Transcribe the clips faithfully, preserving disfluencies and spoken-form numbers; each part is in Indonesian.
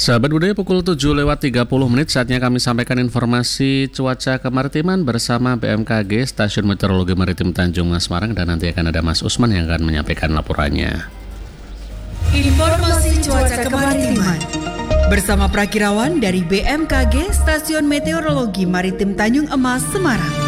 Sahabat budaya pukul tujuh lewat tiga puluh menit, saatnya kami sampaikan informasi cuaca kemaritiman bersama B M K G Stasiun Meteorologi Maritim Tanjung Mas Semarang, dan nanti akan ada Mas Usman yang akan menyampaikan laporannya. Informasi cuaca kemaritiman bersama Prakirawan dari B M K G Stasiun Meteorologi Maritim Tanjung Emas Semarang.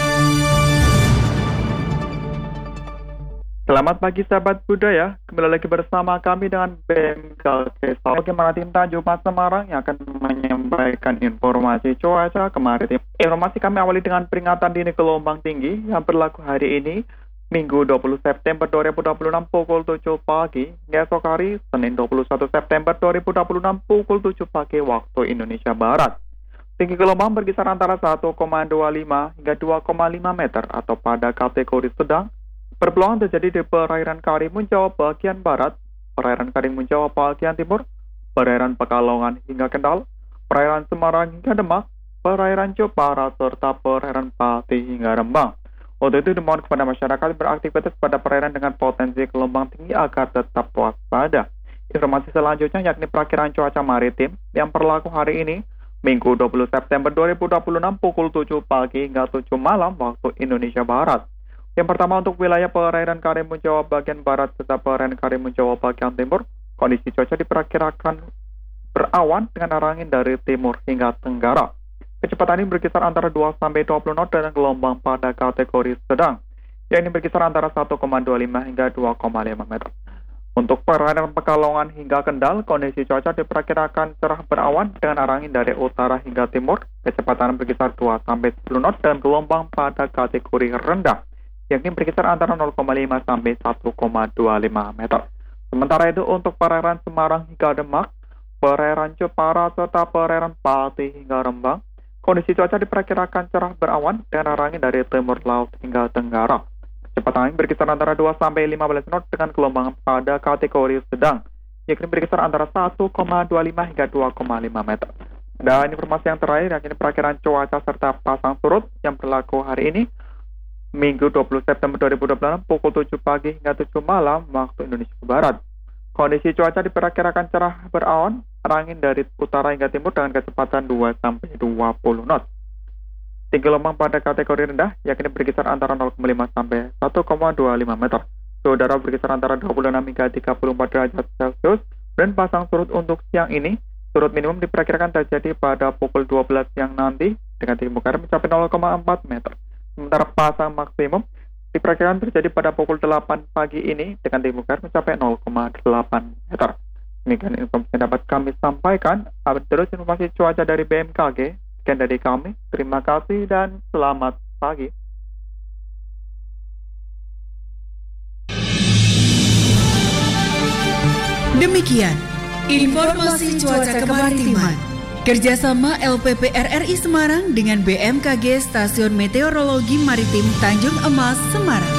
Selamat pagi sahabat budaya, kembali lagi bersama kami dengan B M K G Stasiun Maritim Tanjung Mas Semarang yang akan menyampaikan informasi cuaca kemaritim. Informasi kami awali dengan peringatan dini gelombang tinggi yang berlaku hari ini, Minggu dua puluh September dua ribu dua puluh enam pukul tujuh pagi, hingga esok hari Senin dua puluh satu September dua ribu dua puluh enam pukul tujuh pagi waktu Indonesia Barat. Tinggi gelombang berkisar antara satu koma dua lima hingga dua koma lima meter atau pada kategori sedang. Berpeluang terjadi di perairan Karimun Jawa bagian barat, perairan Karimun Jawa bagian timur, perairan Pekalongan hingga Kendal, perairan Semarang hingga Demak, perairan Jepara, serta perairan Pati hingga Rembang. Untuk itu dimohon kepada masyarakat beraktivitas pada perairan dengan potensi gelombang tinggi agar tetap waspada. Informasi selanjutnya yakni perakiraan cuaca maritim yang berlaku hari ini, Minggu dua puluh September dua ribu dua puluh enam pukul tujuh pagi hingga tujuh malam waktu Indonesia Barat. Yang pertama, untuk wilayah perairan Karimun Jawa bagian barat serta perairan Karimun Jawa bagian timur, kondisi cuaca diperkirakan berawan dengan arah angin dari timur hingga tenggara. Kecepatan ini berkisar antara dua sampai dua puluh knot dengan gelombang pada kategori sedang, yakni berkisar antara satu koma dua lima hingga dua koma lima meter. Untuk perairan Pekalongan hingga Kendal, kondisi cuaca diperkirakan cerah berawan dengan arah angin dari utara hingga timur, kecepatan berkisar dua sampai sepuluh knot dan gelombang pada kategori rendah, yakni berkisar antara nol koma lima sampai satu koma dua lima meter. Sementara itu untuk perairan Semarang hingga Demak, perairan Jepara serta perairan Pati hingga Rembang, kondisi cuaca diperkirakan cerah berawan dengan arah angin dari timur laut hingga tenggara. Kecepatan angin berkisar antara dua sampai lima belas knot dengan gelombang pada kategori sedang, yakni berkisar antara satu koma dua lima hingga dua koma lima meter. Dan informasi yang terakhir yakni perakiraan cuaca serta pasang surut yang berlaku hari ini, Minggu dua puluh September dua ribu dua puluh enam pukul tujuh pagi hingga tujuh malam waktu Indonesia Barat. Kondisi cuaca diperkirakan cerah berawan, angin dari utara hingga timur dengan kecepatan dua sampai dua puluh knot. Tinggi gelombang pada kategori rendah yakni berkisar antara nol koma lima sampai satu koma dua lima meter. Suhu udara berkisar antara dua puluh enam hingga tiga puluh empat derajat Celcius. Dan pasang surut untuk siang ini, surut minimum diperkirakan terjadi pada pukul dua belas siang nanti dengan tinggi muka air mencapai nol koma empat meter. Sementara pasang maksimum diperkirakan terjadi pada pukul delapan pagi ini dengan tinggi muka air mencapai nol koma delapan meter. Demikian informasi yang dapat kami sampaikan. Update terus informasi cuaca dari B M K G. Sekian dari kami. Terima kasih dan selamat pagi. Demikian informasi cuaca kemaritiman kerjasama L P P R R I Semarang dengan B M K G Stasiun Meteorologi Maritim Tanjung Emas Semarang.